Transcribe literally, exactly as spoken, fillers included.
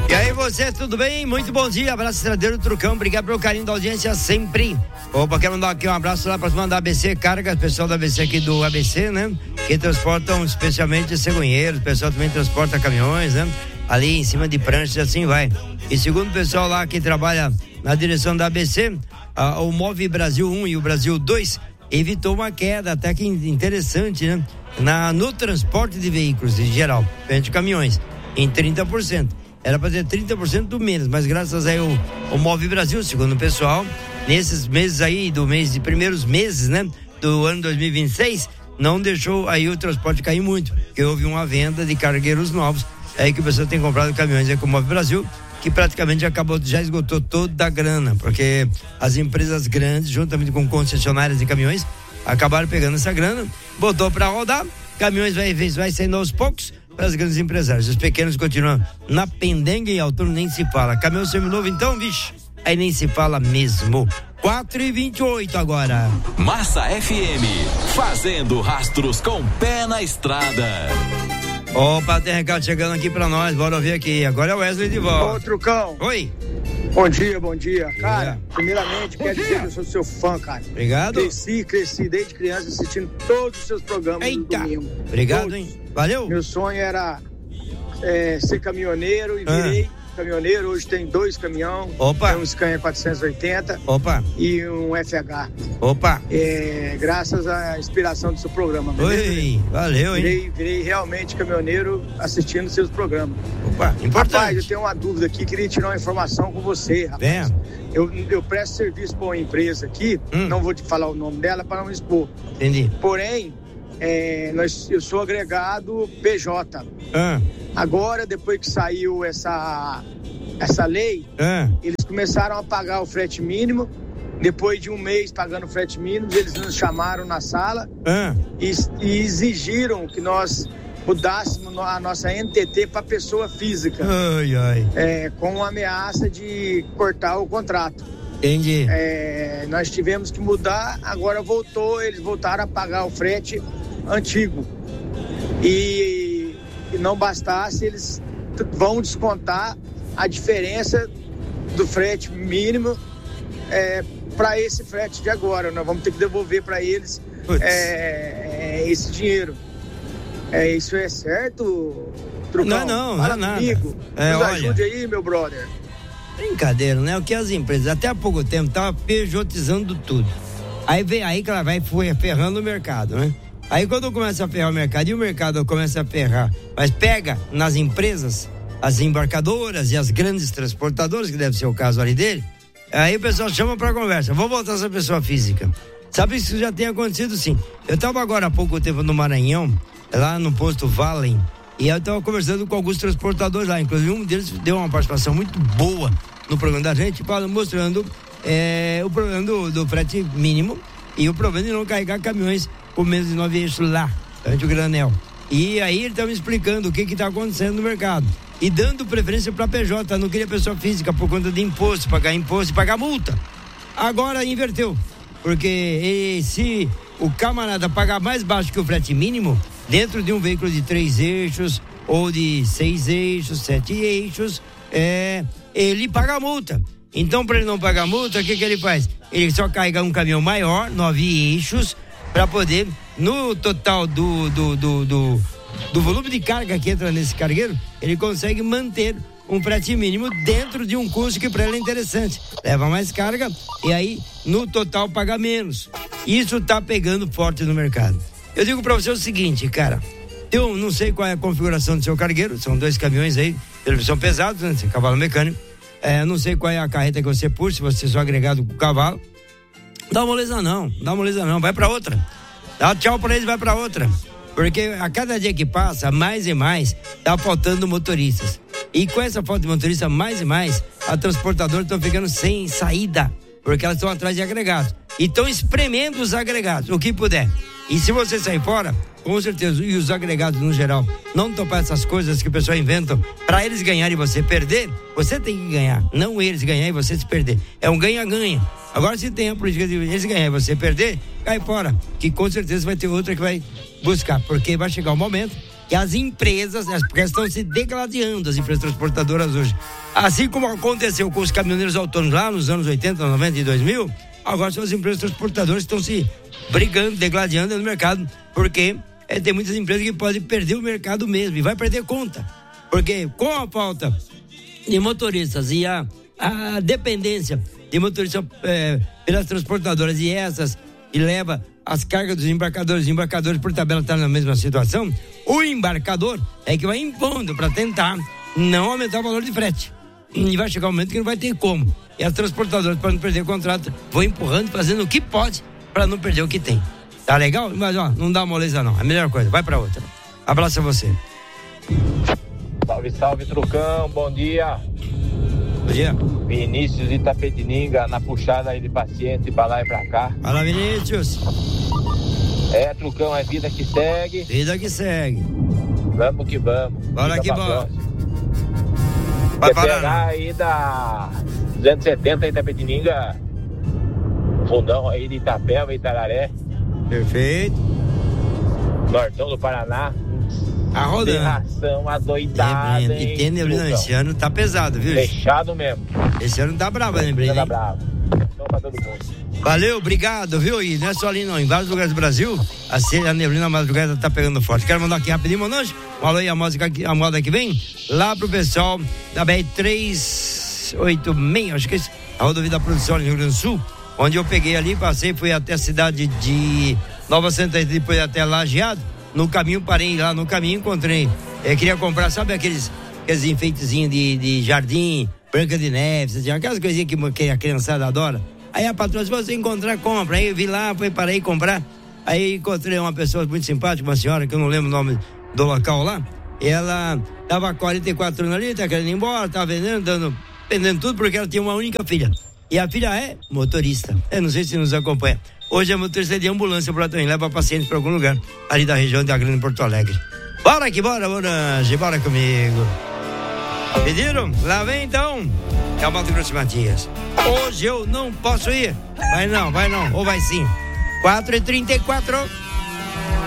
E aí você, tudo bem? Muito bom dia, abraço estradeiro Trucão, obrigado pelo carinho da audiência sempre. Opa, quero mandar aqui um abraço lá para cima da A B C Carga, pessoal da A B C aqui do A B C, né? Que transportam especialmente cegonheiros, o pessoal também transporta caminhões, né? Ali em cima de pranchas e assim vai. E segundo o pessoal lá que trabalha na direção da A B C, a, o Move Brasil um e o Brasil dois evitou uma queda até que interessante, né? Na, no transporte de veículos em geral, de caminhões, em trinta por cento. Era para ter trinta por cento do menos, mas graças aí ao, ao Move Brasil, segundo o pessoal, nesses meses aí, do mês de primeiros meses, né, do ano dois mil e vinte e seis, não deixou aí o transporte cair muito, porque houve uma venda de cargueiros novos, aí que o pessoal tem comprado caminhões aí com o Move Brasil, que praticamente acabou, já esgotou toda a grana, porque as empresas grandes, juntamente com concessionárias de caminhões, acabaram pegando essa grana, botou para rodar, caminhões vai, vai saindo aos poucos, para as grandes empresários. Os pequenos continuam na pendenga e autônomo nem se fala. Caminhão seminovo então, vixe, aí nem se fala mesmo. quatro e vinte e oito agora. Massa F M, fazendo rastros com pé na estrada. Opa, tem recado chegando aqui pra nós, bora ouvir aqui. Agora é o Wesley de volta. Ô, Trucão. Oi. Bom dia, bom dia. Cara, é. primeiramente, Bom quero dia. dizer que eu sou seu fã, cara. Obrigado. Cresci, cresci desde criança assistindo todos os seus programas. Eita. No domingo. Obrigado, Todos. hein? Valeu. Meu sonho era é, ser caminhoneiro e Ah. virei caminhoneiro. Hoje tem dois caminhão. Opa. Tem um Scania quatrocentos e oitenta Opa. e um F H. Opa. É, graças à inspiração do seu programa. beleza? Oi, valeu, hein? Virei, virei realmente caminhoneiro assistindo seus programas. Opa, importante. Rapaz, eu tenho uma dúvida aqui, queria tirar uma informação com você, rapaz. Venha. Eu, eu presto serviço para uma empresa aqui, Hum. não vou te falar o nome dela para não expor. Entendi. Porém, é, nós, eu sou agregado P J. Ah, Agora, depois que saiu essa, essa lei, ah, eles começaram a pagar o frete mínimo. Depois de um mês pagando o frete mínimo, eles nos chamaram na sala ah. e, e exigiram que nós mudássemos a nossa N T T para pessoa física, Ai, ai. é, com a ameaça de cortar o contrato. Entendi. É, nós tivemos que mudar, agora voltou, eles voltaram a pagar o frete antigo. E, e não bastasse, eles t- vão descontar a diferença do frete mínimo é, para esse frete de agora. Nós vamos ter que devolver para eles é, é, esse dinheiro. É, isso é certo, Trucão? Não, não, Fala não é comigo. nada. É, Nos olha. ajude aí, meu brother. Brincadeira, né? O que as empresas, até há pouco tempo, estavam pejotizando tudo. Aí vem aí que ela vai foi ferrando o mercado, né? Aí quando começa a ferrar o mercado e o mercado começa a ferrar, mas pega nas empresas, as embarcadoras e as grandes transportadoras, que deve ser o caso ali dele, aí o pessoal chama pra conversa. Vamos voltar essa pessoa física. Sabe que isso já tem acontecido, sim. Eu estava agora há pouco tempo no Maranhão, lá no posto Valen, e eu estava conversando com alguns transportadores lá, inclusive um deles deu uma participação muito boa no programa da gente, mostrando é, o problema do, do frete mínimo e o problema de não carregar caminhões com menos de nove eixos lá, durante o granel. E aí ele estava me explicando o que está acontecendo no mercado e dando preferência para P J, não queria pessoa física por conta de imposto, pagar imposto e pagar multa. Agora inverteu, porque e, se o camarada pagar mais baixo que o frete mínimo, dentro de um veículo de três eixos ou de seis eixos, sete eixos, é, ele paga a multa. Então, para ele não pagar a multa, o que, que ele faz? Ele só carrega um caminhão maior, nove eixos, para poder, no total do, do, do, do, do volume de carga que entra nesse cargueiro, ele consegue manter um frete mínimo dentro de um custo que para ele é interessante. Leva mais carga e aí, no total, paga menos. Isso tá pegando forte no mercado. Eu digo para você o seguinte, cara, eu não sei qual é a configuração do seu cargueiro, são dois caminhões aí, eles são pesados, né? Tem cavalo mecânico. É, não sei qual é a carreta que você puxa, se você é só agregado com o cavalo. Dá uma moleza não, dá uma moleza não, vai pra outra. Dá tchau pra eles, vai pra outra. Porque a cada dia que passa, mais e mais, tá faltando motoristas. E com essa falta de motorista, mais e mais, a transportadora estão ficando sem saída, porque elas estão atrás de agregados. E estão espremendo os agregados, o que puder. E se você sair fora, com certeza, e os agregados no geral, não topar essas coisas que o pessoal inventam, para eles ganharem e você perder, você tem que ganhar, não eles ganhar e você se perder. É um ganha-ganha. Agora, se tem a política de eles ganhar e você perder, cai fora, que com certeza vai ter outra que vai buscar, porque vai chegar o momento que as empresas, porque estão se degladiando, as empresas transportadoras hoje. Assim como aconteceu com os caminhoneiros autônomos lá nos anos oitenta, noventa e dois mil, agora são as empresas transportadoras que estão se brigando, degladiando no mercado, porque é, tem muitas empresas que podem perder o mercado mesmo e vai perder conta. Porque com a falta de motoristas e a, a dependência de motoristas é, pelas transportadoras e essas que leva as cargas dos embarcadores, os embarcadores por tabela estão na mesma situação, o embarcador é que vai impondo para tentar não aumentar o valor de frete. E vai chegar um momento que não vai ter como. E as transportadoras, para não perder o contrato, vão empurrando, fazendo o que pode para não perder o que tem. Tá legal? Mas ó, não dá moleza não, é a melhor coisa, vai para outra. Abraço a você. Salve, salve, Trucão, bom dia. Bom dia. Vinícius de Itapetininga, na puxada aí de paciente, pra lá e pra cá. Fala, Vinícius. É, Trucão, é vida que segue. Vida que segue. Vamos que vamos. Bora que bora. Vai pegar aí da duzentos e setenta em Itapetininga, fundão aí de Itapeva e Itararé. Perfeito. Nortão do Paraná. Tá rodando. Ração adoidada, é, e tem neblina esse ano, tá pesado, viu? Fechado mesmo. Esse ano tá bravo, lembrei, Tá hein? bravo. Então pra todo mundo. Valeu, obrigado, viu? E não é só ali não, em vários lugares do Brasil, a, a neblina madrugada tá pegando forte. Quero mandar aqui rapidinho, Monange, um alô aí, a música a moda que vem, lá pro pessoal da B R trezentos e oitenta e seis, acho que é isso, a rodovia da produção no Rio Grande do Sul, onde eu peguei ali, passei, fui até a cidade de Nova Santa e depois até Lajeado. No caminho, parei lá no caminho, encontrei, eu queria comprar, sabe aqueles, aqueles enfeitezinhos de, de jardim, Branca de Neve, assim, aquelas coisinhas que, que a criançada adora. Aí a patroa, se você encontrar, compra. Aí eu vi lá, fui, parei comprar. Aí encontrei uma pessoa muito simpática, uma senhora, que eu não lembro o nome do local lá. E ela tava quarenta e quatro anos ali, tá querendo ir embora, tava vendendo, dando, vendendo tudo, porque ela tinha uma única filha. E a filha é motorista. Eu não sei se nos acompanha. Hoje é motorista de ambulância por lá também, leva pacientes para algum lugar ali da região da Grande Porto Alegre. Bora que bora, Monange, bora comigo. Pediram? Lá vem então. É o Mato Grosso Matias. Hoje eu não posso ir. Vai não, vai não, ou vai sim. quatro e trinta e quatro.